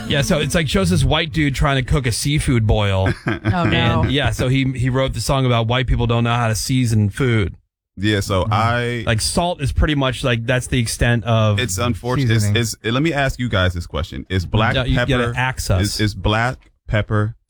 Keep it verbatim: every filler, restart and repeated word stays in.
Yeah, so it's like shows this white dude trying to cook a seafood boil. Oh, no. And yeah, so he he wrote the song about white people don't know how to season food. Yeah, so mm-hmm. I... Like, salt is pretty much, like, that's the extent of... It's unfortunate. It's, it's, let me ask you guys this question. Is black you pepper... gotta axe us. Is, is black pepper